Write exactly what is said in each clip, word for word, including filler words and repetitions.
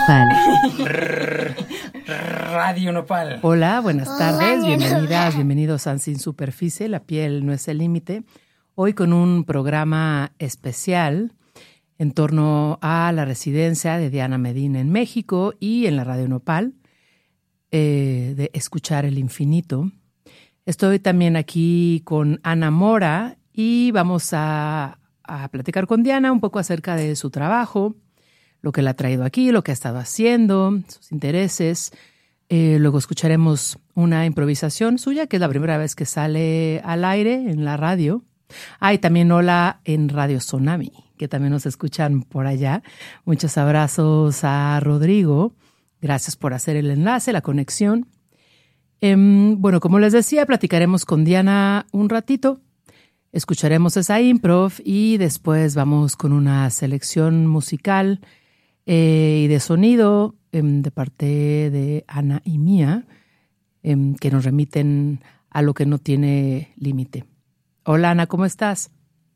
Nopal. Radio Nopal. Hola, buenas tardes, Hola, bienvenidas, bienvenidos a Sin Superficie, la piel no es el límite. Hoy con un programa especial en torno a la residencia de Diana Medina en México y en la Radio Nopal, eh, de Escuchar el Infinito. Estoy también aquí con Ana Mora y vamos a, a platicar con Diana un poco acerca de su trabajo, lo que la ha traído aquí, lo que ha estado haciendo, sus intereses. Eh, luego escucharemos una improvisación suya, que es la primera vez que sale al aire en la radio. Ah, y también hola en Radio Tsunami, que también nos escuchan por allá. Muchos abrazos a Rodrigo. Gracias por hacer el enlace, la conexión. Eh, bueno, como les decía, platicaremos con Diana un ratito. Escucharemos esa improv y después vamos con una selección musical eh, y de sonido eh, de parte de Ana y mía, eh, que nos remiten a lo que no tiene límite. Hola Ana, ¿cómo estás?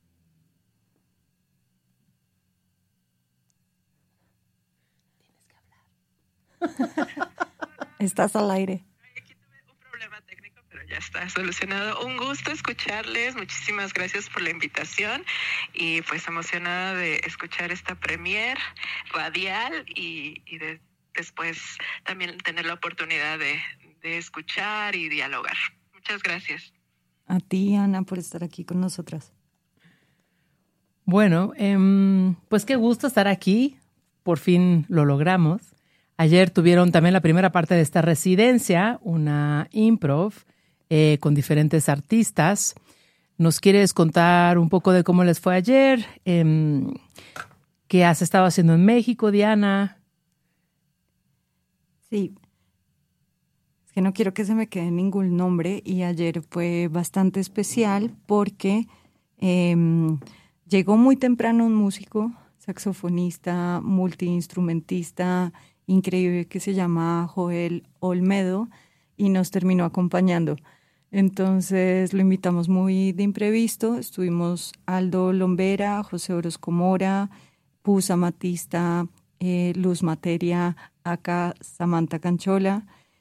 Tienes que hablar. Estás al aire. Aquí tuve un problema técnico, pero ya está solucionado. Un gusto escucharles. Muchísimas gracias por la invitación. Y pues emocionada de escuchar esta premier radial y, y de, después también tener la oportunidad de, de escuchar y dialogar. Muchas gracias. A ti, Ana, por estar aquí con nosotras. Bueno, eh, pues qué gusto estar aquí. Por fin lo logramos. Ayer tuvieron también la primera parte de esta residencia, una improv eh, con diferentes artistas. ¿Nos quieres contar un poco de cómo les fue ayer? Eh, ¿Qué has estado haciendo en México, Diana? Sí. Es que no quiero que se me quede ningún nombre y ayer fue bastante especial porque eh, llegó muy temprano un músico, saxofonista, multiinstrumentista, increíble, que se llama Joel Olmedo y nos terminó acompañando. Entonces lo invitamos muy de imprevisto. Estuvimos Aldo Lombera, José Orozco Mora, Pusa Matista, eh, Luz Materia, acá Samantha Canchola,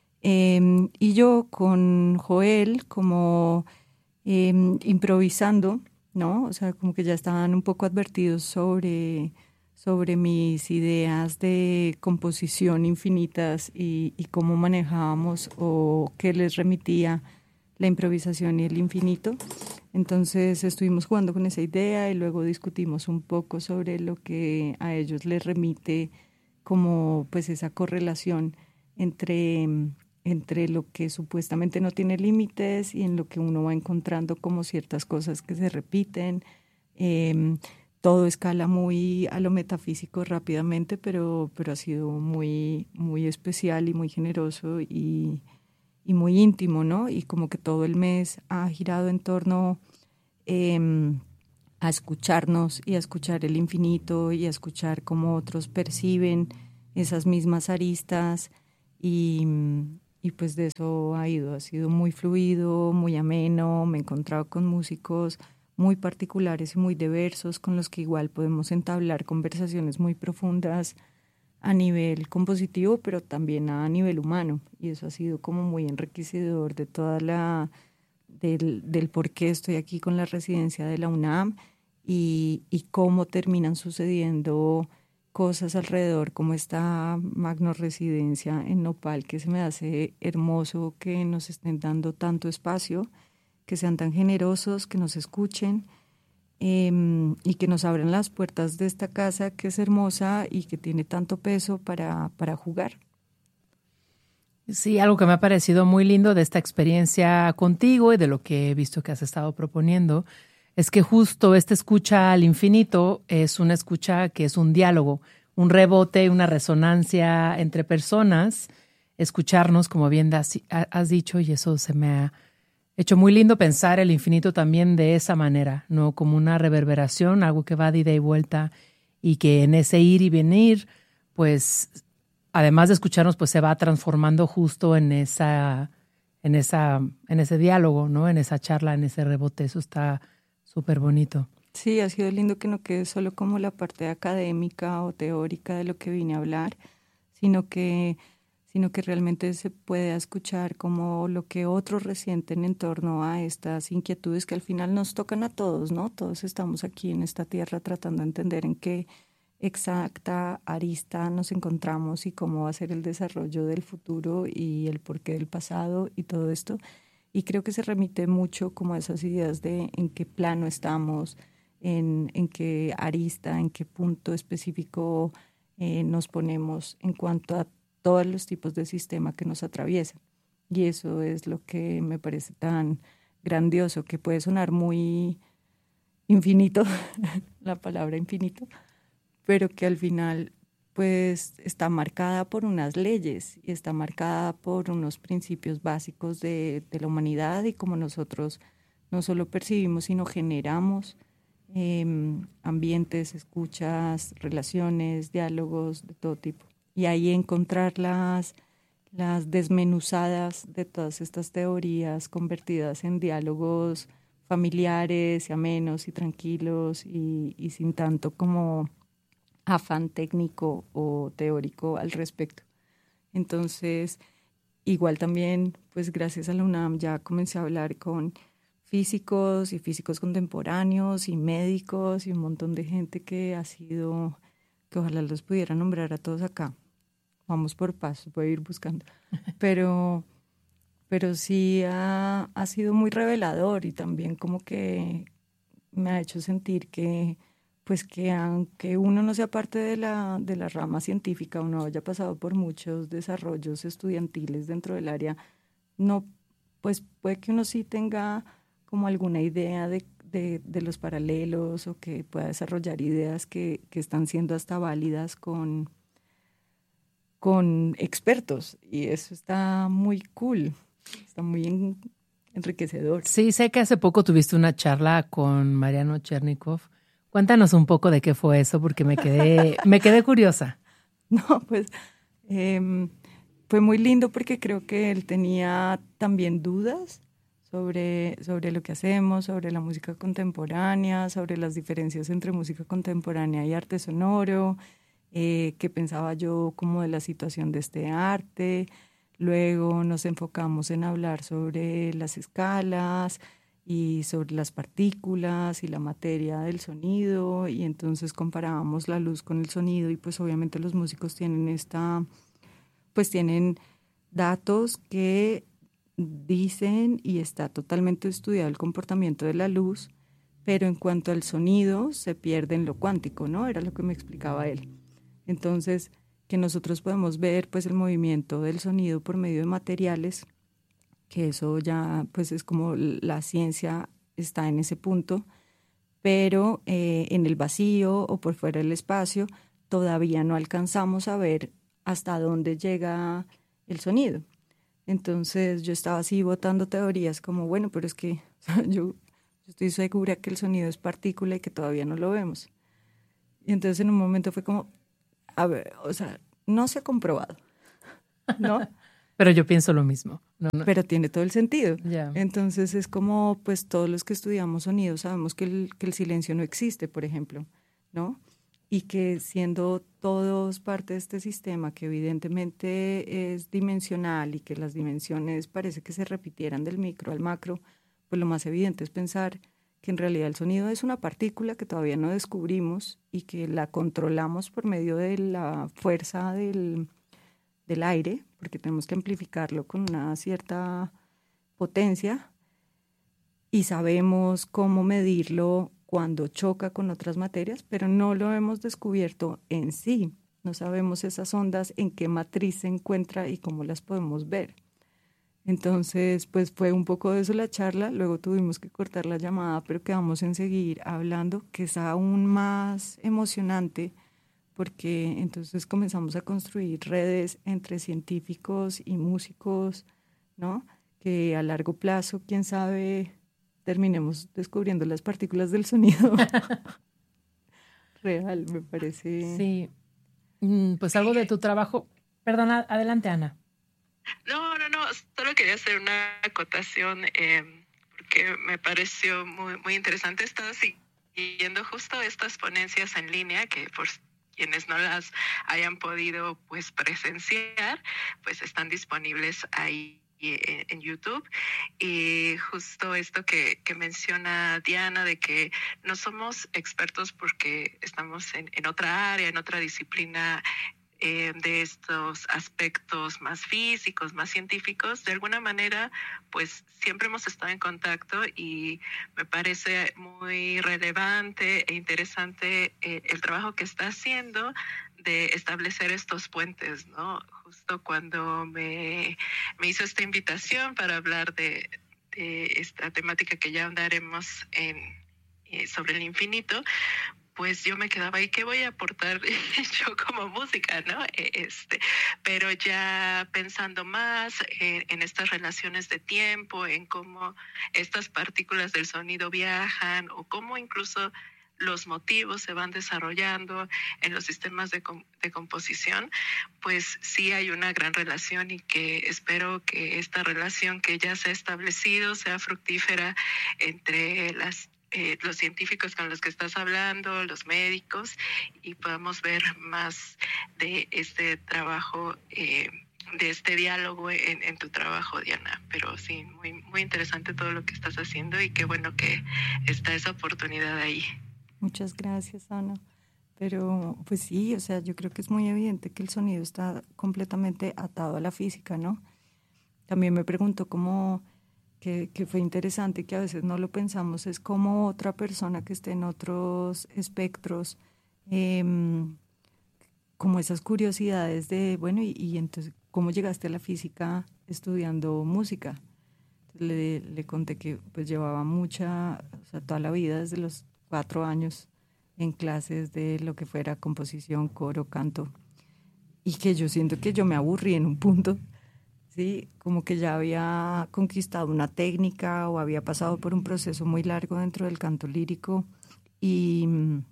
eh, y yo con Joel como eh, improvisando, ¿no? O sea, como que ya estaban un poco advertidos sobre... sobre mis ideas de composición infinitas y, y cómo manejábamos o qué les remitía la improvisación y el infinito. Entonces estuvimos jugando con esa idea y luego discutimos un poco sobre lo que a ellos les remite como pues esa correlación entre, entre lo que supuestamente no tiene límites y en lo que uno va encontrando como ciertas cosas que se repiten. Eh, Todo escala muy a lo metafísico rápidamente, pero, pero ha sido muy, muy especial y muy generoso y, y muy íntimo, ¿no? Y como que todo el mes ha girado en torno eh, a escucharnos y a escuchar el infinito y a escuchar cómo otros perciben esas mismas aristas y, y pues de eso ha ido, ha sido muy fluido, muy ameno, me he encontrado con músicos muy particulares y muy diversos, con los que igual podemos entablar conversaciones muy profundas a nivel compositivo, pero también a nivel humano. Y eso ha sido como muy enriquecedor de toda la, del, del por qué estoy aquí con la residencia de la UNAM y, y cómo terminan sucediendo cosas alrededor, como esta magno residencia en Nopal, que se me hace hermoso que nos estén dando tanto espacio, que sean tan generosos, que nos escuchen eh, y que nos abran las puertas de esta casa que es hermosa y que tiene tanto peso para, para jugar. Sí, algo que me ha parecido muy lindo de esta experiencia contigo y de lo que he visto que has estado proponiendo es que justo esta escucha al infinito es una escucha que es un diálogo, un rebote, una resonancia entre personas, escucharnos, como bien has dicho, y eso se me ha hecho muy lindo pensar el infinito también de esa manera, no como una reverberación, algo que va de ida y vuelta y que en ese ir y venir, pues, además de escucharnos, pues se va transformando justo en esa, en esa, en ese diálogo, ¿no? En esa charla, en ese rebote. Eso está súper bonito. Sí, ha sido lindo que no quede solo como la parte académica o teórica de lo que vine a hablar, sino que, sino que realmente se pueda escuchar como lo que otros resienten en torno a estas inquietudes que al final nos tocan a todos, ¿no? Todos estamos aquí en esta tierra tratando de entender en qué exacta arista nos encontramos y cómo va a ser el desarrollo del futuro y el porqué del pasado y todo esto. Y creo que se remite mucho como a esas ideas de en qué plano estamos, en, en qué arista, en qué punto específico eh, nos ponemos en cuanto a todos los tipos de sistema que nos atraviesan. Y eso es lo que me parece tan grandioso, que puede sonar muy infinito, la palabra infinito, pero que al final pues está marcada por unas leyes y está marcada por unos principios básicos de, de la humanidad y como nosotros no solo percibimos, sino generamos eh, ambientes, escuchas, relaciones, diálogos de todo tipo. Y ahí encontrar las, las desmenuzadas de todas estas teorías convertidas en diálogos familiares y amenos y tranquilos y, y sin tanto como afán técnico o teórico al respecto. Entonces, igual también, pues gracias a la UNAM ya comencé a hablar con físicos y físicos contemporáneos y médicos y un montón de gente que ha sido, que ojalá los pudiera nombrar a todos acá. Vamos por pasos, voy a ir buscando. Pero, pero sí ha, ha sido muy revelador y también como que me ha hecho sentir que pues que aunque uno no sea parte de la, de la rama científica, uno haya pasado por muchos desarrollos estudiantiles dentro del área, no, pues puede que uno sí tenga como alguna idea de, de, de los paralelos o que pueda desarrollar ideas que, que están siendo hasta válidas con, con expertos. Y eso está muy cool, está muy en, enriquecedor. Sí, sé que hace poco tuviste una charla con Mariano Chernikov. Cuéntanos un poco de qué fue eso, porque me quedé, me quedé curiosa. No, pues eh, fue muy lindo porque creo que él tenía también dudas sobre, sobre lo que hacemos, sobre la música contemporánea, sobre las diferencias entre música contemporánea y arte sonoro, eh, qué pensaba yo como de la situación de este arte. Luego nos enfocamos en hablar sobre las escalas y sobre las partículas y la materia del sonido, y entonces comparábamos la luz con el sonido y pues obviamente los músicos tienen esta, pues tienen datos que dicen y está totalmente estudiado el comportamiento de la luz, pero en cuanto al sonido se pierde en lo cuántico, ¿no? Era lo que me explicaba él. Entonces, que nosotros podemos ver pues el movimiento del sonido por medio de materiales, que eso ya pues es como la ciencia está en ese punto, pero eh, en el vacío o por fuera del espacio todavía no alcanzamos a ver hasta dónde llega el sonido. Entonces yo estaba así botando teorías como, bueno, pero es que yo, yo estoy segura que el sonido es partícula y que todavía no lo vemos. Y entonces en un momento fue como, a ver, o sea, no se ha comprobado, ¿no? Pero yo pienso lo mismo. No, no. Pero tiene todo el sentido. Yeah. Entonces es como, pues todos los que estudiamos sonido sabemos que el, que el silencio no existe, por ejemplo, ¿no? Y que siendo todos parte de este sistema que evidentemente es dimensional y que las dimensiones parece que se repitieran del micro al macro, pues lo más evidente es pensar que en realidad el sonido es una partícula que todavía no descubrimos y que la controlamos por medio de la fuerza del, del aire, porque tenemos que amplificarlo con una cierta potencia y sabemos cómo medirlo cuando choca con otras materias, pero no lo hemos descubierto en sí. No sabemos esas ondas en qué matriz se encuentra y cómo las podemos ver. Entonces, pues fue un poco de eso la charla, luego tuvimos que cortar la llamada, pero quedamos en seguir hablando, que es aún más emocionante, porque entonces comenzamos a construir redes entre científicos y músicos, ¿no? Que a largo plazo, quién sabe, terminemos descubriendo las partículas del sonido. Real, me parece. Sí, pues algo de tu trabajo. Perdona, adelante, Ana. No, no, no, solo quería hacer una acotación eh, porque me pareció muy, muy interesante. He estado siguiendo justo estas ponencias en línea que por quienes no las hayan podido pues presenciar, pues están disponibles ahí en YouTube. Y justo esto que, que menciona Diana, de que no somos expertos porque estamos en, en otra área, en otra disciplina eh, de estos aspectos más físicos, más científicos, de alguna manera pues siempre hemos estado en contacto, y me parece muy relevante e interesante eh, el trabajo que está haciendo de establecer estos puentes, ¿no? Justo cuando me, me hizo esta invitación para hablar de, de esta temática que ya andaremos en, eh, sobre el infinito, pues yo me quedaba, ¿y qué voy a aportar yo como música, no? Este, pero ya pensando más en, en estas relaciones de tiempo, en cómo estas partículas del sonido viajan, o cómo incluso los motivos se van desarrollando en los sistemas de, com- de composición, pues sí hay una gran relación, y que espero que esta relación que ya se ha establecido sea fructífera entre las Eh, los científicos con los que estás hablando, los médicos, y podamos ver más de este trabajo, eh, de este diálogo en, en tu trabajo, Diana. Pero sí, muy, muy interesante todo lo que estás haciendo, y qué bueno que está esa oportunidad ahí. Muchas gracias, Ana. Pero pues sí, o sea, yo creo que es muy evidente que el sonido está completamente atado a la física, ¿no? También me pregunto cómo... Que, que fue interesante, que a veces no lo pensamos, es como otra persona que esté en otros espectros, eh, como esas curiosidades de, bueno, y, y entonces, ¿cómo llegaste a la física estudiando música? Le, le conté que pues llevaba mucha, o sea, toda la vida, desde los cuatro años, en clases de lo que fuera composición, coro, canto, y que yo siento que yo me aburrí en un punto. Sí, como que ya había conquistado una técnica o había pasado por un proceso muy largo dentro del canto lírico, y,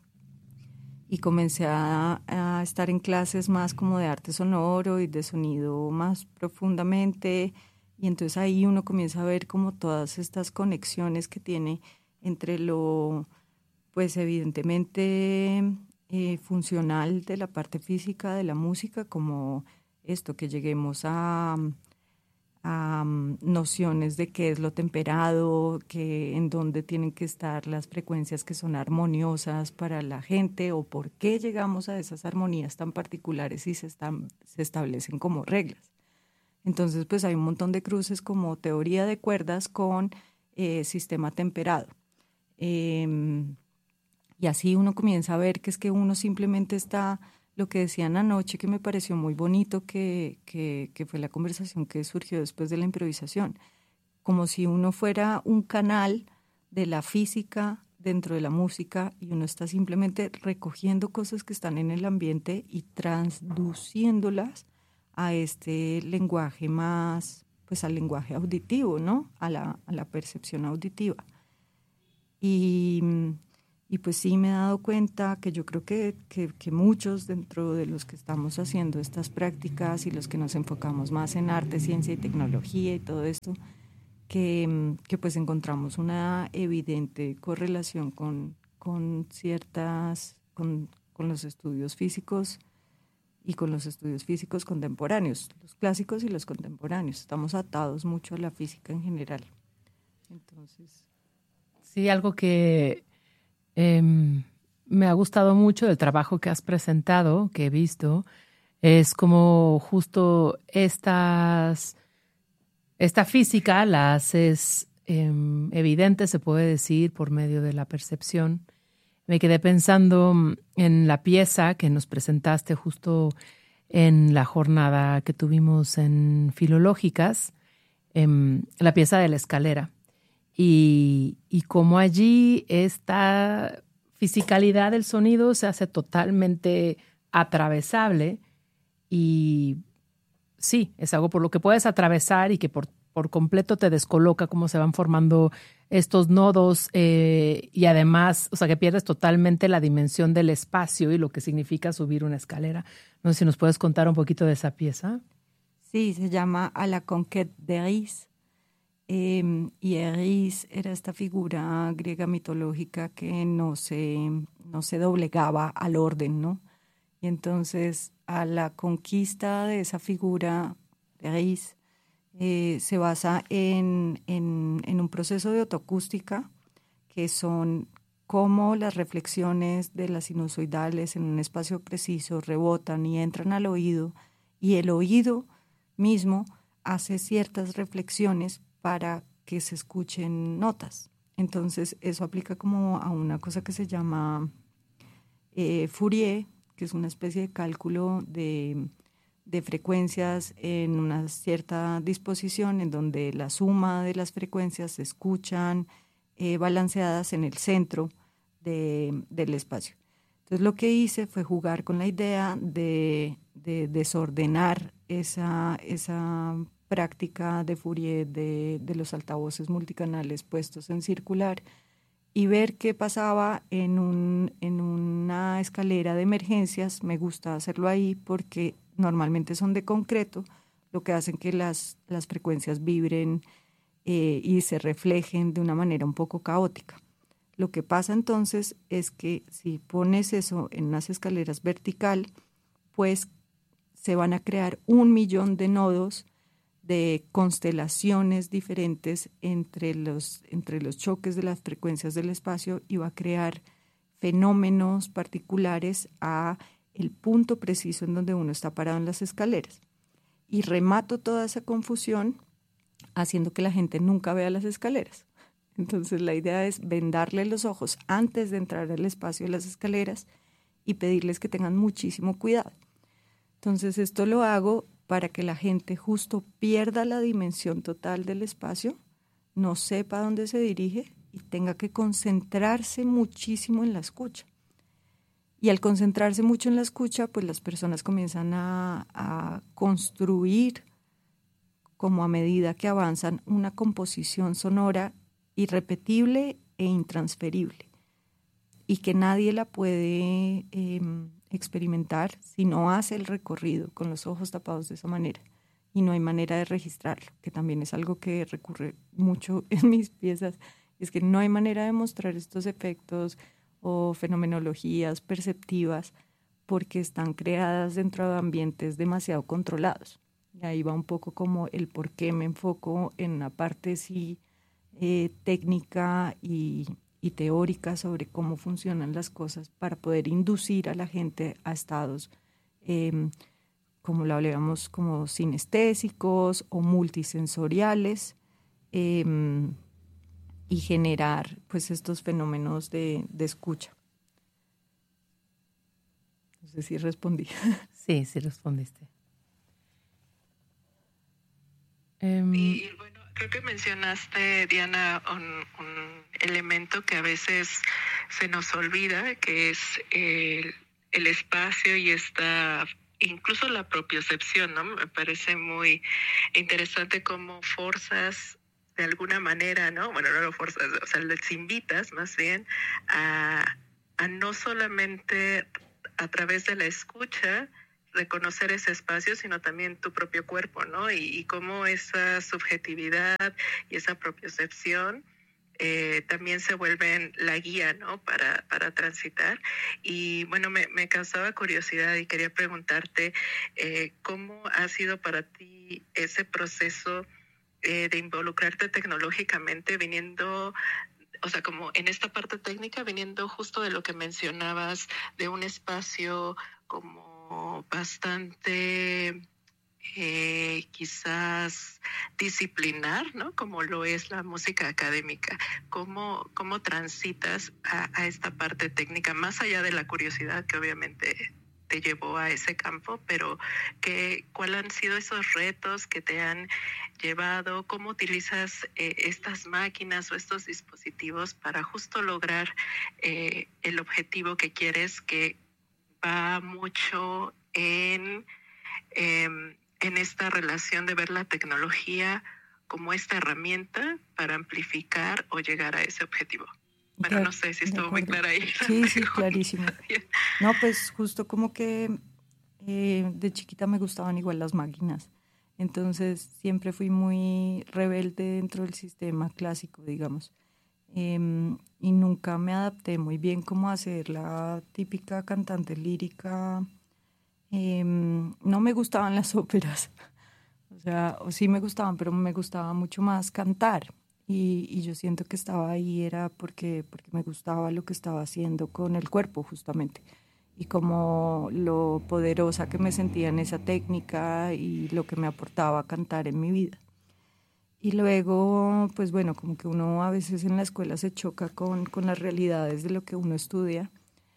y comencé a, a estar en clases más como de arte sonoro y de sonido más profundamente, y entonces ahí uno comienza a ver como todas estas conexiones que tiene entre lo, pues evidentemente eh, funcional de la parte física de la música, como esto, que lleguemos a... Um, nociones de qué es lo temperado, que en dónde tienen que estar las frecuencias que son armoniosas para la gente, o por qué llegamos a esas armonías tan particulares y se, están, se establecen como reglas. Entonces, pues hay un montón de cruces como teoría de cuerdas con eh, sistema temperado. Eh, y así uno comienza a ver que es que uno simplemente está... Lo que decían anoche, que me pareció muy bonito, que, que, que fue la conversación que surgió después de la improvisación, como si uno fuera un canal de la física dentro de la música, y uno está simplemente recogiendo cosas que están en el ambiente y transduciéndolas a este lenguaje más, pues al lenguaje auditivo, ¿no? A la, a la percepción auditiva. Y... Y pues sí me he dado cuenta que yo creo que, que, que muchos dentro de los que estamos haciendo estas prácticas y los que nos enfocamos más en arte, ciencia y tecnología y todo esto, que, que pues encontramos una evidente correlación con, con ciertas, con, con los estudios físicos y con los estudios físicos contemporáneos, los clásicos y los contemporáneos. Estamos atados mucho a la física en general. Entonces... Sí, algo que... Eh, me ha gustado mucho del trabajo que has presentado, que he visto, es como justo estas, esta física la haces eh, evidente, se puede decir, por medio de la percepción. Me quedé pensando en la pieza que nos presentaste justo en la jornada que tuvimos en Filológicas, eh, la pieza de la escalera. Y, y como allí esta fisicalidad del sonido se hace totalmente atravesable, y sí, es algo por lo que puedes atravesar y que por, por completo te descoloca cómo se van formando estos nodos, eh, y además, o sea, que pierdes totalmente la dimensión del espacio y lo que significa subir una escalera. No sé si nos puedes contar un poquito de esa pieza. Sí, se llama A la conquête d'Eris. Eh, y Eris era esta figura griega mitológica que no se, no se doblegaba al orden, ¿no? Y entonces a la conquista de esa figura de raíz eh, se basa en, en, en un proceso de autoacústica, que son cómo las reflexiones de las sinusoidales en un espacio preciso rebotan y entran al oído, y el oído mismo hace ciertas reflexiones para que se escuchen notas. Entonces eso aplica como a una cosa que se llama eh, Fourier, que es una especie de cálculo de, de frecuencias en una cierta disposición en donde la suma de las frecuencias se escuchan eh, balanceadas en el centro de, del espacio. Entonces lo que hice fue jugar con la idea de, de desordenar esa, esa práctica de Fourier de, de los altavoces multicanales puestos en circular y ver qué pasaba en, un, en una escalera de emergencias. Me gusta hacerlo ahí porque normalmente son de concreto, lo que hacen que las, las frecuencias vibren eh, y se reflejen de una manera un poco caótica. Lo que pasa entonces es que si pones eso en unas escaleras vertical, pues se van a crear un millón de nodos de constelaciones diferentes entre los, entre los choques de las frecuencias del espacio, y va a crear fenómenos particulares a el punto preciso en donde uno está parado en las escaleras. Y remato toda esa confusión haciendo que la gente nunca vea las escaleras. Entonces la idea es vendarle los ojos antes de entrar al espacio de las escaleras y pedirles que tengan muchísimo cuidado. Entonces esto lo hago para que la gente justo pierda la dimensión total del espacio, no sepa dónde se dirige y tenga que concentrarse muchísimo en la escucha. Y al concentrarse mucho en la escucha, pues las personas comienzan a, a construir, como a medida que avanzan, una composición sonora irrepetible e intransferible, y que nadie la puede eh, experimentar si no hace el recorrido con los ojos tapados de esa manera, y no hay manera de registrarlo, que también es algo que recurre mucho en mis piezas, es que no hay manera de mostrar estos efectos o fenomenologías perceptivas porque están creadas dentro de ambientes demasiado controlados. Y ahí va un poco como el por qué me enfoco en una parte sí eh, técnica y y teórica sobre cómo funcionan las cosas para poder inducir a la gente a estados, eh, como lo hablábamos, como sinestésicos o multisensoriales, eh, y generar pues estos fenómenos de, de escucha. No sé si respondí. Sí, sí respondiste. Um, y bueno, creo que mencionaste, Diana, un, un elemento que a veces se nos olvida, que es el, el espacio y esta, incluso la propiocepción, ¿no? Me parece muy interesante cómo forzas de alguna manera, ¿no? Bueno, no lo forzas, o sea, les invitas más bien a, a no solamente a través de la escucha reconocer ese espacio, sino también tu propio cuerpo, ¿no? Y, y cómo esa subjetividad y esa propiocepción eh, también se vuelven la guía, ¿no? Para, para transitar. Y bueno, me, me causaba curiosidad y quería preguntarte eh, cómo ha sido para ti ese proceso eh, de involucrarte tecnológicamente, viniendo, o sea, como en esta parte técnica, viniendo justo de lo que mencionabas, de un espacio como bastante eh, quizás disciplinar, ¿no? Como lo es la música académica. ¿Cómo, cómo transitas a, a esta parte técnica, más allá de la curiosidad que obviamente te llevó a ese campo, pero ¿qué, cuáles han sido esos retos que te han llevado? ¿Cómo utilizas eh, estas máquinas o estos dispositivos para justo lograr eh, el objetivo que quieres, que va mucho en, eh, en esta relación de ver la tecnología como esta herramienta para amplificar o llegar a ese objetivo? Bueno, de, no sé si estuvo muy clara ahí. Sí, sí, clarísimo. No, pues justo como que eh, de chiquita me gustaban igual las máquinas. Entonces siempre fui muy rebelde dentro del sistema clásico, digamos. Eh, y nunca me adapté muy bien como a ser la típica cantante lírica eh, no me gustaban las óperas. O sea, o sí me gustaban, pero me gustaba mucho más cantar. Y, y yo siento que estaba ahí era porque, porque me gustaba lo que estaba haciendo con el cuerpo, justamente. Y como lo poderosa que me sentía en esa técnica y lo que me aportaba cantar en mi vida. Y luego, pues bueno, como que uno a veces en la escuela se choca con, con las realidades de lo que uno estudia.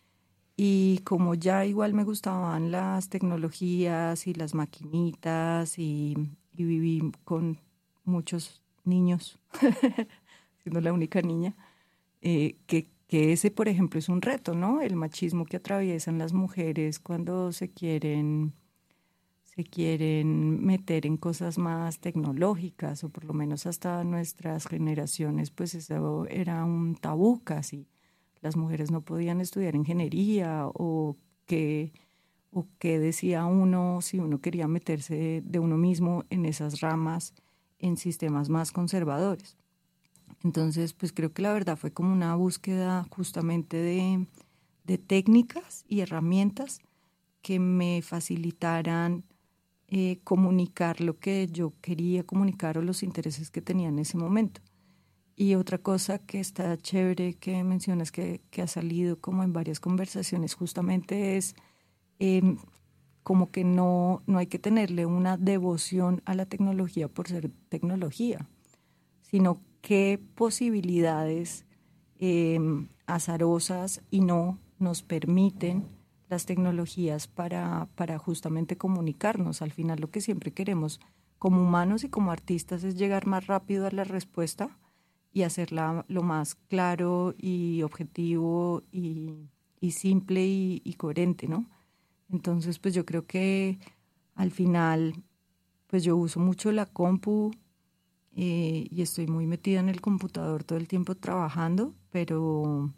Y como ya igual me gustaban las tecnologías y las maquinitas y, y viví con muchos niños, siendo la única niña, eh, que, que ese, por ejemplo, es un reto, ¿no? El machismo que atraviesan las mujeres cuando se quieren, se quieren meter en cosas más tecnológicas, o por lo menos hasta nuestras generaciones, pues eso era un tabú casi. Las mujeres no podían estudiar ingeniería o que, o que decía uno si uno quería meterse de uno mismo en esas ramas en sistemas más conservadores. Entonces, pues creo que la verdad fue como una búsqueda justamente de, de técnicas y herramientas que me facilitaran eh, comunicar lo que yo quería comunicar o los intereses que tenía en ese momento. Y otra cosa que está chévere que mencionas que, que ha salido como en varias conversaciones justamente es eh, como que no, no hay que tenerle una devoción a la tecnología por ser tecnología, sino qué posibilidades eh, azarosas y no nos permiten las tecnologías para, para justamente comunicarnos. Al final lo que siempre queremos como humanos y como artistas es llegar más rápido a la respuesta y hacerla lo más claro y objetivo y, y simple y, y coherente, ¿no? Entonces, pues yo creo que al final, pues yo uso mucho la compu eh, y estoy muy metida en el computador todo el tiempo trabajando, pero,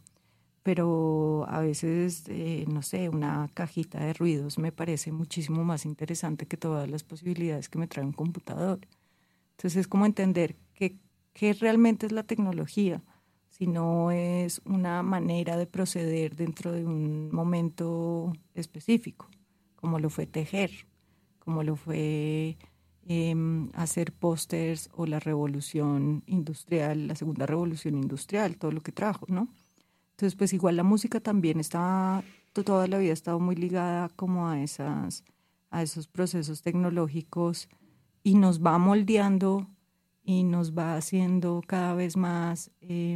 pero a veces, eh, no sé, una cajita de ruidos me parece muchísimo más interesante que todas las posibilidades que me trae un computador. Entonces es como entender que qué realmente es la tecnología, si no es una manera de proceder dentro de un momento específico, como lo fue tejer, como lo fue eh, hacer pósters o la revolución industrial, la segunda revolución industrial, todo lo que trajo, ¿no? Entonces, pues igual la música también está, toda la vida ha estado muy ligada como a, esas, a esos procesos tecnológicos y nos va moldeando y nos va haciendo cada vez más eh,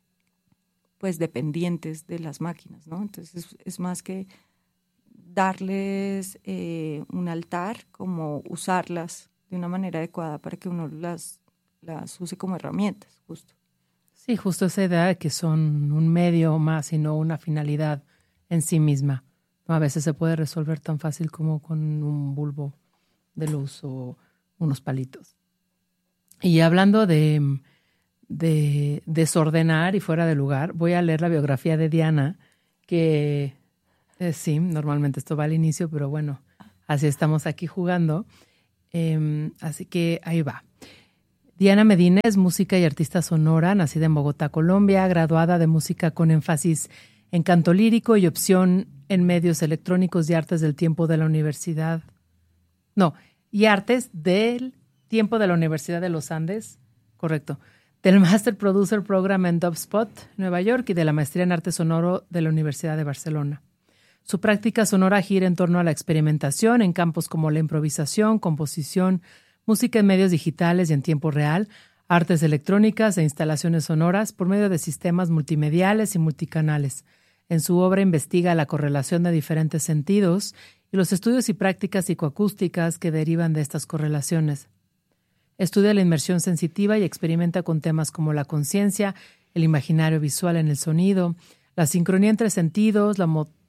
pues dependientes de las máquinas, ¿no? Entonces es, es más que darles eh, un altar, como usarlas de una manera adecuada para que uno las, las use como herramientas, justo. Sí, justo esa idea de que son un medio más y no una finalidad en sí misma. A veces se puede resolver tan fácil como con un bulbo de luz o unos palitos. Y hablando de, de desordenar y fuera de lugar, voy a leer la biografía de Diana, que eh, sí, normalmente esto va al inicio, pero bueno, así estamos aquí jugando. Eh, así que ahí va. Diana Medina es música y artista sonora, nacida en Bogotá, Colombia, graduada de música con énfasis en canto lírico y opción en medios electrónicos y artes del tiempo de la universidad. No, y artes del tiempo de la Universidad de los Andes, correcto, del Master Producer Program en Dubspot, Nueva York, y de la Maestría en Arte Sonoro de la Universidad de Barcelona. Su práctica sonora gira en torno a la experimentación en campos como la improvisación, composición, música en medios digitales y en tiempo real, artes electrónicas e instalaciones sonoras por medio de sistemas multimediales y multicanales. En su obra investiga la correlación de diferentes sentidos y los estudios y prácticas psicoacústicas que derivan de estas correlaciones. Estudia la inmersión sensitiva y experimenta con temas como la conciencia, el imaginario visual en el sonido, la sincronía entre sentidos, la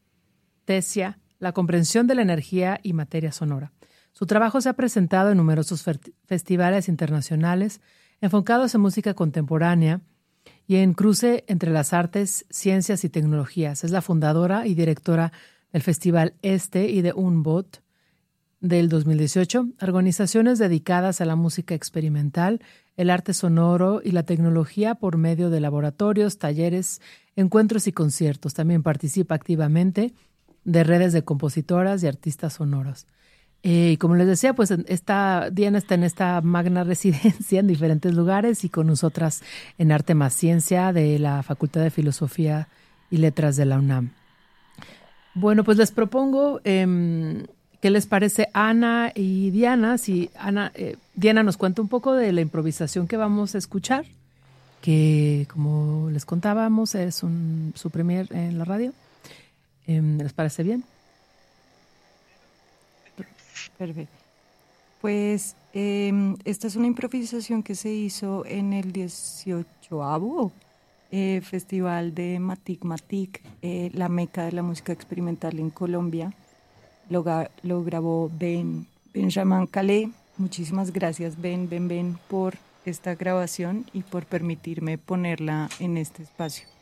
motesia, la comprensión de la energía y materia sonora. Su trabajo se ha presentado en numerosos festivales internacionales enfocados en música contemporánea y en cruce entre las artes, ciencias y tecnologías. Es la fundadora y directora del Festival Este y de Unbot del dos mil dieciocho, organizaciones dedicadas a la música experimental, el arte sonoro y la tecnología por medio de laboratorios, talleres, encuentros y conciertos. También participa activamente de redes de compositoras y artistas sonoros. Eh, y como les decía, pues esta, Diana está en esta magna residencia en diferentes lugares y con nosotras en Arte más Ciencia de la Facultad de Filosofía y Letras de la UNAM. Bueno, pues les propongo, eh, ¿qué les parece Ana y Diana? Si Ana, eh, Diana nos cuenta un poco de la improvisación que vamos a escuchar, que como les contábamos es un, su premier en la radio. Eh, ¿Les parece bien? Perfecto. Pues eh, esta es una improvisación que se hizo en el dieciochoavo eh, Festival de Matic Matic, eh, la meca de la música experimental en Colombia. Lo, lo grabó Ben, Benjamin Calais. Muchísimas gracias, Ben, Ben, Ben, por esta grabación y por permitirme ponerla en este espacio.